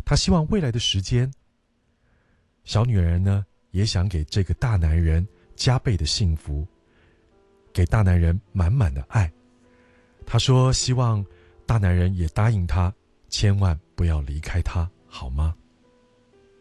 她希望未来的时间，小女人呢也想给这个大男人加倍的幸福，给大男人满满的爱。她说希望大男人也答应她，千万不要离开她，好吗？